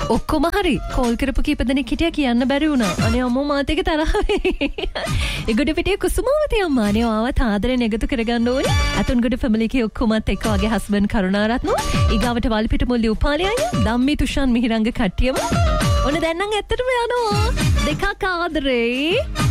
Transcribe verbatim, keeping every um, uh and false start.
ඔක්කොම හරි කෝල් කරපු කීප දෙනෙක් හිටියා කියන්න බැරි වුණා. අනේ අම්මෝ මාත් එක තරහ වෙයි. ඒගොඩ පිටියේ කුසුමාවතී අම්මා අනේ ආවත් ආදරෙන් එකතු කරගන්න ඕනේ. අතුන්ගොඩ ෆැමිලි එකේ ඔක්කොමත් එක්ක වගේ හස්බන්ඩ් කරුණාරත්න. ඊගාවට වල්පිට මුල්ලි උපාලි අයියා, ධම්මි තුෂාන් මිහිරංග කට්ටියම. ඔන්න දැන් නම් ඇත්තටම යනවා. දෙකක් ආදරේ.